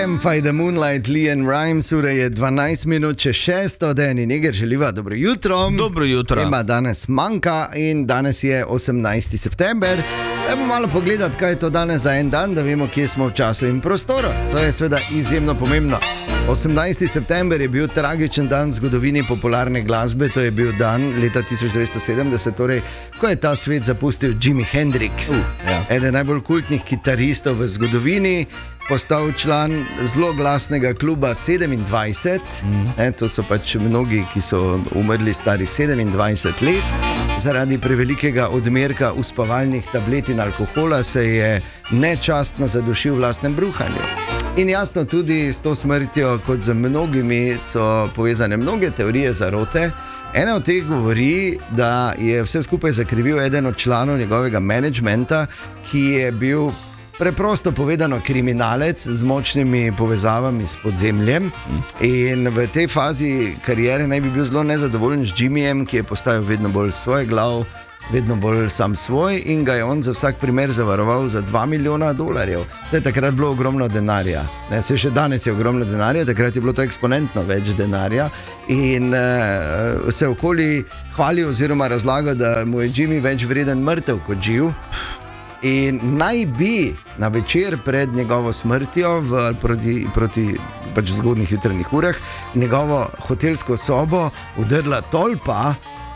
Can't Fight the Moonlight, Leanne Rimes, ura je 12 minut čez 6, Dejani Neger želiva dobro jutro. Dobro jutro. Tema danes manjka in danes je 18. september. Dajmo malo pogledati, kaj je to danes za en dan, da vemo, kje smo v času in prostoru. To je seveda izjemno pomembno. 18. september je bil tragičen dan v zgodovini popularne glasbe. To je bil dan leta 1970, torej, ko je ta svet zapustil Jimi Hendrix, eden najbolj kultnih kitaristov v zgodovini. Postal član zelo glasnega kluba 27. To so pač mnogi, ki so umrli stari 27 let. Zaradi prevelikega odmerka uspavalnih tablet in alkohola se je nečastno zadušil v lastnem bruhanju. In jasno, tudi s to smrtjo, kot z mnogimi, so povezane mnoge teorije zarote. Ena od teh govori, da je vse skupaj zakrivil eden od članov njegovega menedžmenta, ki je bil preprosto povedano kriminalec z močnimi povezavami s podzemljem. In v tej fazi kariere naj bi bil zelo nezadovoljen z Jimmyjem, ki je postajal vedno bolj svoj glav, vedno bolj sam svoj, in ga je on za vsak primer zavaroval za $2 milijona. To je takrat bilo ogromno denarja. Se še danes je ogromno denarja, takrat je bilo to eksponentno več denarja. In se okoli hvali oziroma razlaga, da mu je Jimmy več vreden mrtev kot živ. In naj bi na večer pred njegovo smrtjo proti pač v zgodnih jutranjih urah njegovo hotelsko sobo vdrla tolpa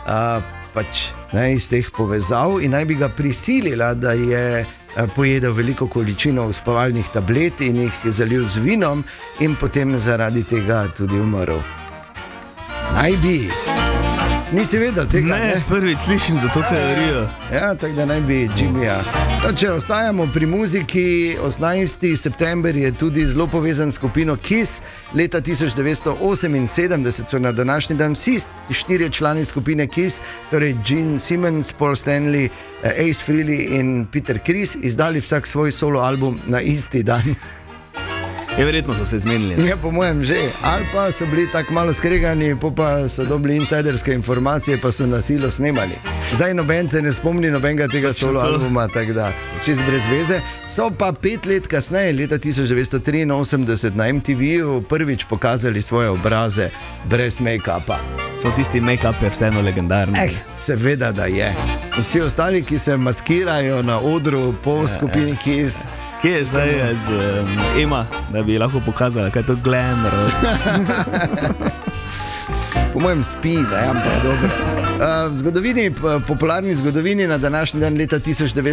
iz teh povezav in naj bi ga prisilila, da je pojedel veliko količino uspavalnih tablet in jih zalil z vinom in potem zaradi tega tudi umrl. Naj bi. Nisi vedel tega? Ne, prvič slišim za to teorijo. Ja, tako da naj bi Jimmyja. Če ostajamo pri muziki, 18. september je tudi zelo povezan s skupino Kiss. Leta 1978 so na današnji dan vsi 4 člani skupine Kiss, torej Gene Simmons, Paul Stanley, Ace Frehley in Peter Criss, izdali vsak svoj solo album na isti dan. Verjetno so se zmenili. Ja, po mojem že. Ali pa so bili tako malo skregani, pa so dobili insiderske informacije, pa so na silo snemali. Zdaj noben se ne spomni nobenega tega solo albuma, tako da čist brez veze. So pa 5 let kasneje, leta 1983 na MTV-ju prvič pokazali svoje obraze brez make-upa. So tisti make-up je vseeno legendarni. Seveda, da je. Vsi ostali, ki se maskirajo na odru po skupini Kiss. Kje je zdaj z Ema, da bi lahko pokazala, kaj je to glamour? Po mojem spi, da je ampak dobro. V zgodovini, popularni zgodovini na današnji dan leta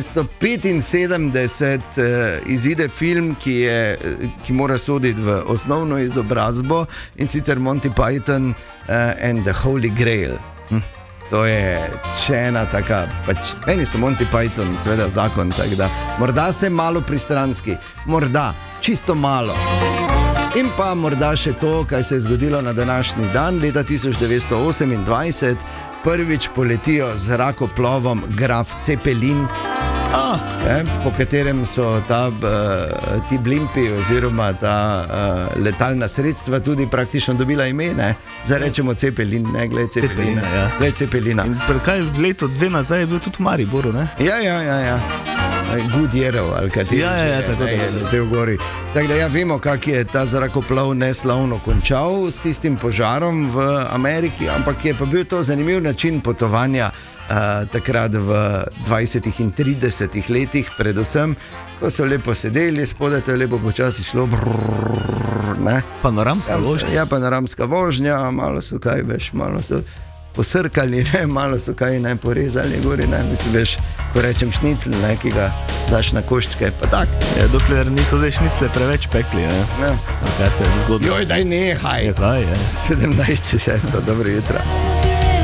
1975 izide film, ki mora soditi v osnovno izobrazbo, in sicer Monty Python and the Holy Grail. To je ena taka, pač, meni so Monty Python, seveda zakon, tako da morda sem malo pristranski, morda, čisto malo. In pa morda še to, kaj se je zgodilo na današnji dan, leta 1928, prvič poletijo z zrakoplovom Graf Zeppelin, po katerem so ti blimpi oziroma ta letalna sredstva tudi praktično dobila ime, ne? Zdaj rečemo Zeppelin, ne, gled Zeppelina. Gled Zeppelina. In kaj leto 2 nazaj je bil tudi v Mariboru, ne? Ja. Goodyearov ali kateri. Ja, tako da je te v gori. Tako da ja, vemo, kak je ta zrakoplov neslavno končal s tistim požarom v Ameriki, ampak je pa bil to zanimiv način potovanja takrat v 20 in 30 letih, predvsem, ko so lepo sedeli, spodaj to je lepo počasi šlo, ne? Panoramska vožnja. Ja, panoramska vožnja, malo so kaj, veš, malo so posrkali, ne, malo so kaj ne porezali gori, ne, mislim, veš, ko rečem šnicl, ne, ki ga daš na koščke, pa tak. Ja, dokler niso zdaj šnicle preveč pekli, ne. Ja. Kaj se je zgodilo? Joj, daj nehaj. Ja, kaj je? 17.6, dobro jutro.